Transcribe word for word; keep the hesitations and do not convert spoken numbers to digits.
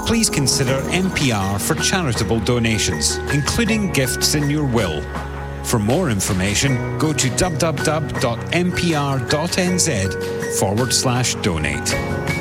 please consider M P R for charitable donations, including gifts in your will. For more information, go to w w w dot m p r dot n z forward slash donate.